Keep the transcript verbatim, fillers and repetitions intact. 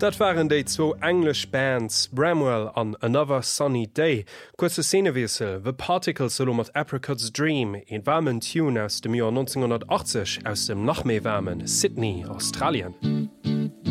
Dat waren déi zwo englisch Bands Bramwell an Another Sunny Day, kurze Szenewiesel, The Particles solo mat Apricot's Dream, en warmen Tune aus dem Joer neunzehnhundertachtzig aus dem Nachmeewärmen Sydney, Australien.